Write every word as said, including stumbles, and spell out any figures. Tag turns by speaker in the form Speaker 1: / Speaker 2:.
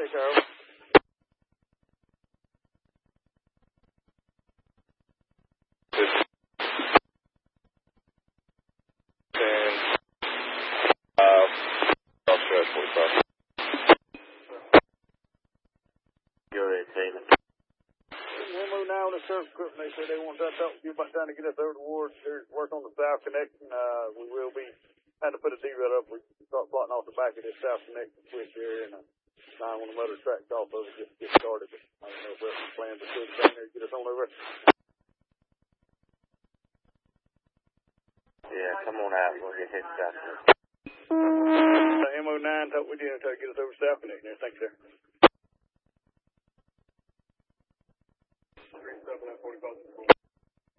Speaker 1: me, Carol. Surf equipment, they said they want to talk to you about trying to get us over the ward. There's work on the south connection. Uh, we will be trying to put a D-rut up. We start plotting off the back of this south connection switch here, and uh, nine one of the motor tracks off of it just to get started. But I don't know if we're planning to put it down there to get us on over.
Speaker 2: Yeah, come on out. We'll get hit south.
Speaker 1: Uh, M O nine talked with you and try to get us over south connection there. Thanks, sir.